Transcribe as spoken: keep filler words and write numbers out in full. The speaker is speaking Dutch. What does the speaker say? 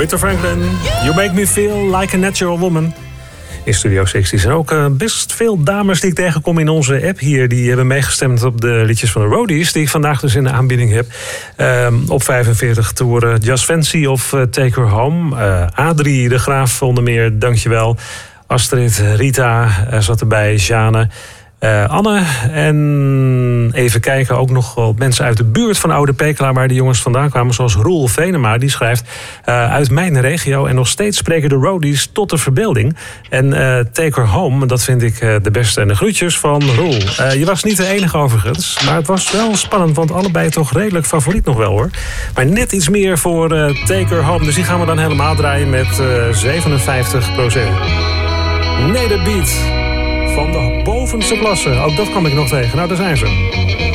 Aretha Franklin, You Make Me Feel Like a Natural Woman. In Studio zestig zijn ook uh, best veel dames die ik tegenkom in onze app hier. Die hebben meegestemd op de liedjes van de Roadies, die ik vandaag dus in de aanbieding heb. Um, op vijfenveertig te horen Just Fancy of uh, Take Her Home. Uh, Adrie de Graaf onder meer, dankjewel. Astrid, Rita uh, zat erbij, Jane, uh, Anne. En even kijken, ook nog wel mensen uit de buurt van Oude Pekela, waar de jongens vandaan kwamen, zoals Roel Venema. Die schrijft, uh, uit mijn regio en nog steeds spreken de Roadies tot de verbeelding. En uh, Take Her Home, dat vind ik uh, de beste. En de groetjes van Roel. Uh, je was niet de enige overigens, maar het was wel spannend, want allebei toch redelijk favoriet nog wel hoor. Maar net iets meer voor uh, Take Her Home, dus die gaan we dan helemaal draaien met uh, zevenenvijftig procent. Nee, de beat van de bovenste klasse. Ook dat kwam ik nog tegen. Nou, daar zijn ze.